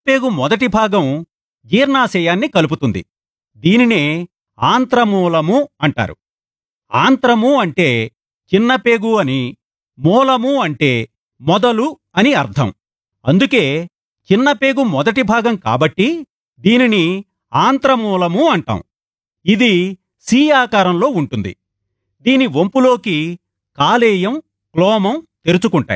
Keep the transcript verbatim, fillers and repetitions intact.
పేగు మొదటి భాగం జీర్ణాశయాన్ని కలుపుతుంది. దీనినే ఆంత్రమూలము అంటారు. ఆంత్రము అంటే చిన్నపేగు అని, మూలము అంటే మొదలు అని అర్థం. అందుకే చిన్నపేగు మొదటి భాగం కాబట్టి దీనిని ఆంత్రమూలము అంటాం. ఇది సి ఆకారంలో ఉంటుంది. దీని వంపులోకి కాలేయం, క్లోమం తెరుచుకుంటాయి.